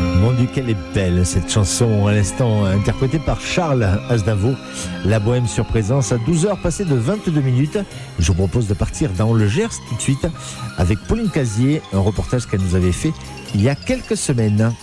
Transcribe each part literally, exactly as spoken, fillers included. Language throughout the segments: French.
Mon Dieu, qu'elle est belle cette chanson, à l'instant interprétée par Charles Aznavour. La Bohème sur Présence à douze heures passées de vingt-deux minutes. Je vous propose de partir dans le Gers tout de suite avec Pauline Casier, un reportage qu'elle nous avait fait il y a quelques semaines.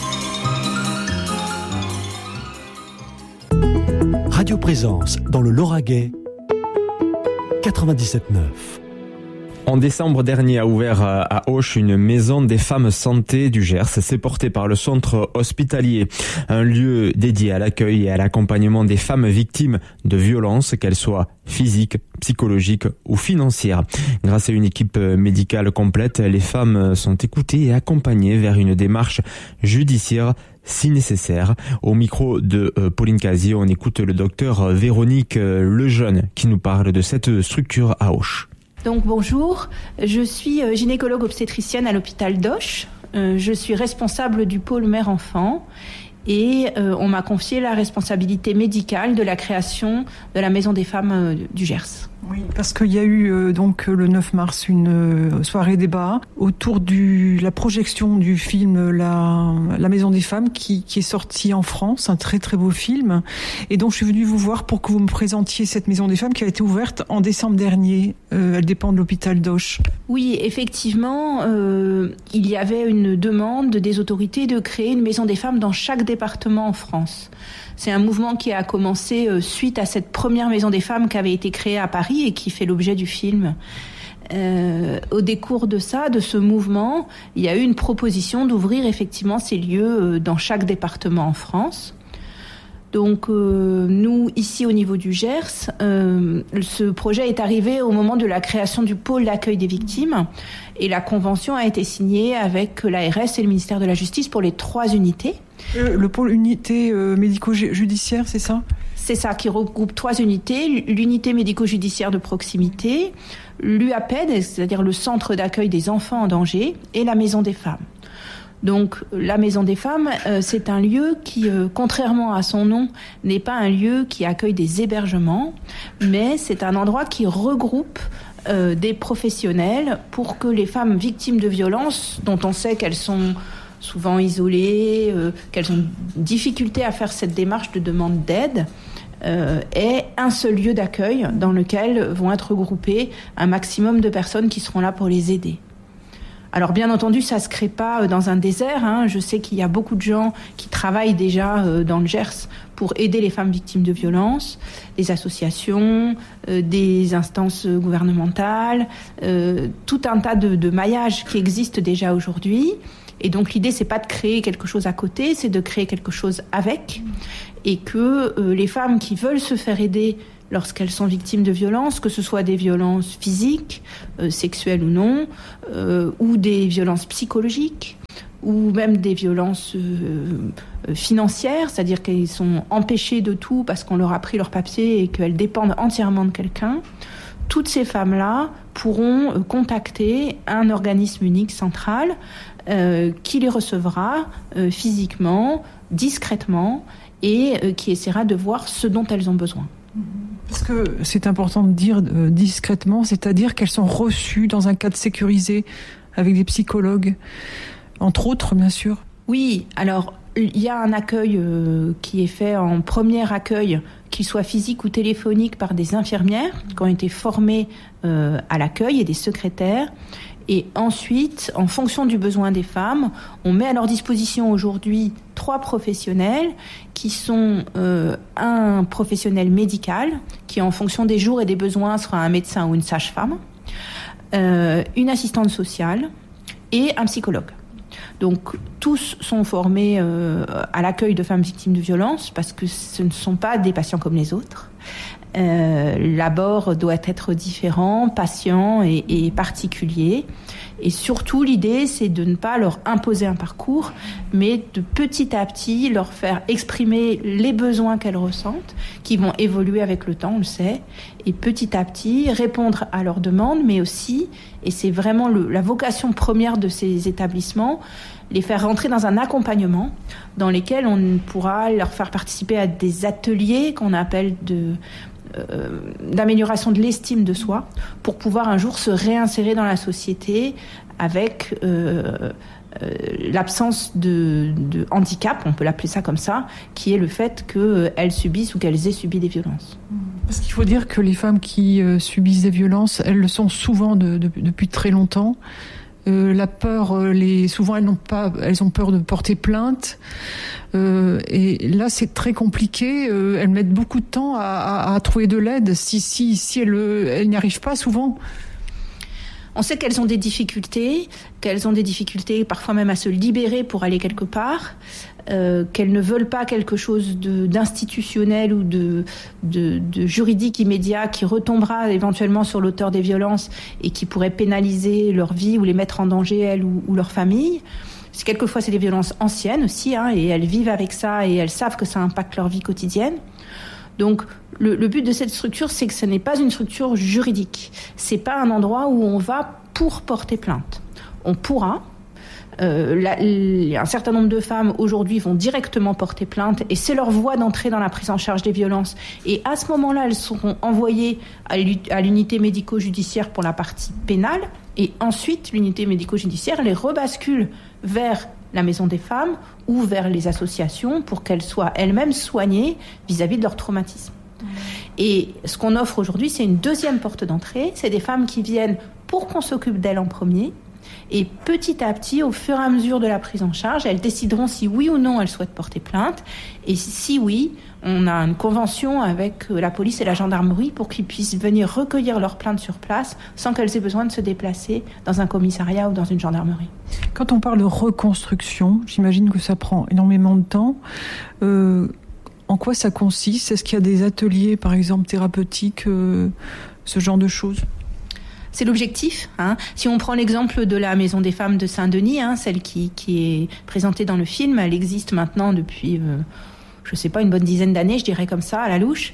Radio Présence dans le Lauragais, quatre-vingt-dix-sept neuf. En décembre dernier a ouvert à Auch une maison des femmes santé du Gers. C'est porté par le centre hospitalier, un lieu dédié à l'accueil et à l'accompagnement des femmes victimes de violences, qu'elles soient physiques, psychologiques ou financières. Grâce à une équipe médicale complète, les femmes sont écoutées et accompagnées vers une démarche judiciaire si nécessaire. Au micro de Pauline Casier, on écoute le docteur Véronique Lejeune qui nous parle de cette structure à Auch. Donc bonjour, je suis gynécologue obstétricienne à l'hôpital d'Auch. Euh, je suis responsable du pôle mère-enfant et euh, on m'a confié la responsabilité médicale de la création de la Maison des femmes euh, du Gers. Oui, parce qu'il y a eu euh, donc le neuf mars une euh, soirée débat autour de la projection du film la, la Maison des femmes qui, qui est sorti en France, un très très beau film. Et donc je suis venue vous voir pour que vous me présentiez cette Maison des femmes qui a été ouverte en décembre dernier. Euh, elle dépend de l'hôpital d'Auch. Oui, effectivement, euh, il y avait une demande des autorités de créer une Maison des femmes dans chaque département en France. C'est un mouvement qui a commencé suite à cette première Maison des femmes qui avait été créée à Paris et qui fait l'objet du film. Euh, au décours de ça, de ce mouvement, il y a eu une proposition d'ouvrir effectivement ces lieux dans chaque département en France. Donc euh, nous, ici au niveau du Gers, euh, ce projet est arrivé au moment de la création du pôle d'accueil des victimes et la convention a été signée avec l'A R S et le ministère de la Justice pour les trois unités. Euh, le pôle unité euh, médico-judiciaire, c'est ça ? C'est ça, qui regroupe trois unités, l'unité médico-judiciaire de proximité, l'U A P E D, c'est-à-dire le centre d'accueil des enfants en danger, et la Maison des femmes. Donc la Maison des femmes, euh, c'est un lieu qui, euh, contrairement à son nom, n'est pas un lieu qui accueille des hébergements, mais c'est un endroit qui regroupe euh, des professionnels pour que les femmes victimes de violences, dont on sait qu'elles sont souvent isolées, euh, qu'elles ont difficulté à faire cette démarche de demande d'aide, euh, aient un seul lieu d'accueil dans lequel vont être regroupées un maximum de personnes qui seront là pour les aider. Alors bien entendu, ça se crée pas dans un désert. Hein. Je sais qu'il y a beaucoup de gens qui travaillent déjà dans le Gers pour aider les femmes victimes de violences, des associations, euh, des instances gouvernementales, euh, tout un tas de, de maillages qui existent déjà aujourd'hui. Et donc l'idée, c'est pas de créer quelque chose à côté, c'est de créer quelque chose avec, et que euh, les femmes qui veulent se faire aider lorsqu'elles sont victimes de violences, que ce soit des violences physiques, euh, sexuelles ou non, euh, ou des violences psychologiques, ou même des violences euh, financières, c'est-à-dire qu'elles sont empêchées de tout parce qu'on leur a pris leur papier et qu'elles dépendent entièrement de quelqu'un. Toutes ces femmes-là pourront euh, contacter un organisme unique central euh, qui les recevra euh, physiquement, discrètement, et euh, qui essaiera de voir ce dont elles ont besoin. Parce que c'est important de dire euh, discrètement, c'est-à-dire qu'elles sont reçues dans un cadre sécurisé avec des psychologues, entre autres, bien sûr. Oui, alors il y a un accueil euh, qui est fait en premier accueil, qu'il soit physique ou téléphonique, par des infirmières qui ont été formées euh, à l'accueil et des secrétaires. Et ensuite, en fonction du besoin des femmes, on met à leur disposition aujourd'hui trois professionnels qui sont euh, un professionnel médical qui, en fonction des jours et des besoins, sera un médecin ou une sage-femme, euh, une assistante sociale et un psychologue. Donc tous sont formés euh, à l'accueil de femmes victimes de violences parce que ce ne sont pas des patients comme les autres. Euh, l'abord doit être différent, patient et, et particulier. Et surtout, l'idée, c'est de ne pas leur imposer un parcours, mais de petit à petit leur faire exprimer les besoins qu'elles ressentent, qui vont évoluer avec le temps, on le sait, et petit à petit répondre à leurs demandes, mais aussi, et c'est vraiment le, la vocation première de ces établissements, les faire rentrer dans un accompagnement dans lesquels on pourra leur faire participer à des ateliers qu'on appelle de... Euh, d'amélioration de l'estime de soi pour pouvoir un jour se réinsérer dans la société avec euh, euh, l'absence de, de handicap, on peut l'appeler ça comme ça, qui est le fait qu'elles subissent ou qu'elles aient subi des violences. Parce qu'il faut dire que les femmes qui euh, subissent des violences, elles le sont souvent de, de, depuis très longtemps. Euh, la peur, euh, les, souvent elles n'ont pas, elles ont peur de porter plainte. Euh, et là, c'est très compliqué. Euh, elles mettent beaucoup de temps à, à, à trouver de l'aide. Si, si, si elles, elles n'y arrivent pas souvent. On sait qu'elles ont des difficultés, qu'elles ont des difficultés parfois même à se libérer pour aller quelque part, euh, qu'elles ne veulent pas quelque chose de, d'institutionnel ou de, de, de juridique immédiat qui retombera éventuellement sur l'auteur des violences et qui pourrait pénaliser leur vie ou les mettre en danger, elles ou, ou leur famille. C'est, quelquefois, c'est des violences anciennes aussi, hein, et elles vivent avec ça et elles savent que ça impacte leur vie quotidienne. Donc, le, le but de cette structure, c'est que ce n'est pas une structure juridique. C'est pas un endroit où on va pour porter plainte. On pourra. Euh, la, la, un certain nombre de femmes aujourd'hui vont directement porter plainte et c'est leur voie d'entrée dans la prise en charge des violences. Et à ce moment-là, elles seront envoyées à, à l'unité médico-judiciaire pour la partie pénale et ensuite l'unité médico-judiciaire les rebascule vers la Maison des femmes ou vers les associations pour qu'elles soient elles-mêmes soignées vis-à-vis de leur traumatisme. Mmh. Et ce qu'on offre aujourd'hui, c'est une deuxième porte d'entrée. C'est des femmes qui viennent pour qu'on s'occupe d'elles en premier. Et petit à petit, au fur et à mesure de la prise en charge, elles décideront si oui ou non elles souhaitent porter plainte. Et si oui, on a une convention avec la police et la gendarmerie pour qu'ils puissent venir recueillir leurs plaintes sur place sans qu'elles aient besoin de se déplacer dans un commissariat ou dans une gendarmerie. Quand on parle de reconstruction, j'imagine que ça prend énormément de temps. Euh, en quoi ça consiste ? Est-ce qu'il y a des ateliers, par exemple, thérapeutiques, euh, ce genre de choses ? C'est l'objectif. Hein. Si on prend l'exemple de la Maison des femmes de Saint-Denis, hein, celle qui, qui est présentée dans le film, elle existe maintenant depuis, euh, je sais pas, une bonne dizaine d'années, je dirais comme ça, à la louche.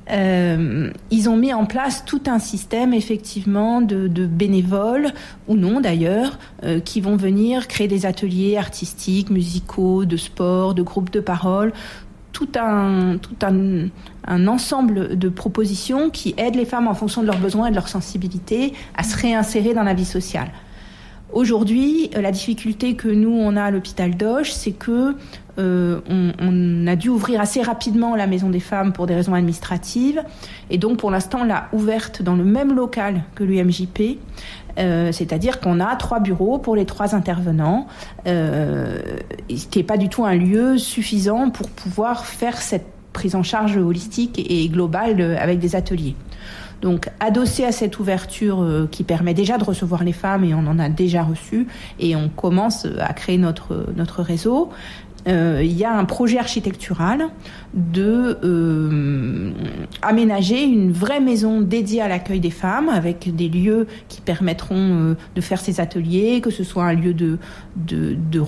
Euh, ils ont mis en place tout un système, effectivement, de, de bénévoles, ou non d'ailleurs, euh, qui vont venir créer des ateliers artistiques, musicaux, de sport, de groupes de parole, tout un, tout un, un ensemble de propositions qui aident les femmes en fonction de leurs besoins et de leur sensibilité à se réinsérer dans la vie sociale. Aujourd'hui, la difficulté que nous, on a à l'hôpital d'Auch, c'est que euh, on, on a dû ouvrir assez rapidement la Maison des femmes pour des raisons administratives. Et donc, pour l'instant, on l'a ouverte dans le même local que l'U M J P. Euh, c'est-à-dire qu'on a trois bureaux pour les trois intervenants, euh, ce qui n'est pas du tout un lieu suffisant pour pouvoir faire cette prise en charge holistique et globale avec des ateliers. Donc, adossé à cette ouverture euh, qui permet déjà de recevoir les femmes, et on en a déjà reçu, et on commence à créer notre, notre réseau, euh, il y a un projet architectural de euh, aménager une vraie maison dédiée à l'accueil des femmes, avec des lieux qui permettront euh, de faire ces ateliers, que ce soit un lieu de, de, de